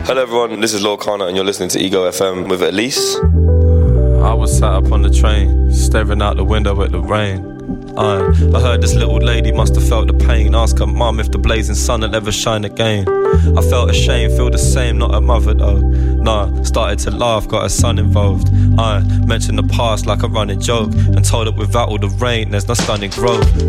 Hello everyone, this is Lil Kana and you're listening to Ego FM with Elise. I was sat up on the train, staring out the window at the rain. I heard this little lady must have felt the pain. Ask her mum if the blazing sun will ever shine again. I felt ashamed, feel the same, not a mother though. Nah, started to laugh, got her son involved. I mentioned the past like a running joke and told her without all the rain there's no stunning growth.